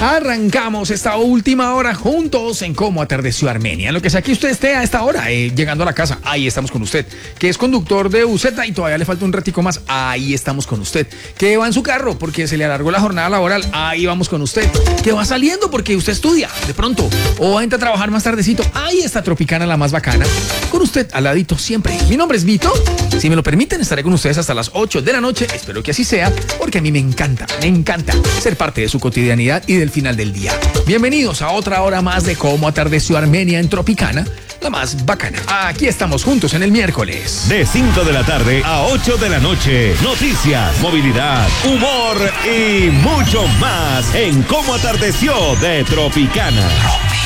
Arrancamos esta última hora juntos en Cómo Atardeció Armenia. Lo que sea que usted esté a esta hora, llegando a la casa, ahí estamos con usted. Que es conductor de Buseta y todavía le falta un ratico más, ahí estamos con usted. Que va en su carro porque se le alargó la jornada laboral, ahí vamos con usted. Que va saliendo porque usted estudia de pronto o entra a trabajar más tardecito, ahí está Tropicana, la más bacana. Con usted al ladito siempre. Mi nombre es Vito. Si me lo permiten, estaré con ustedes hasta las 8 de la noche. Espero que así sea, porque a mí me encanta ser parte de su cotidianidad y del final del día. Bienvenidos a otra hora más de Cómo Atardeció Armenia en Tropicana, la más bacana. Aquí estamos juntos en el miércoles. De 5 de la tarde a 8 de la noche. Noticias, movilidad, humor y mucho más en Cómo Atardeció de Tropicana.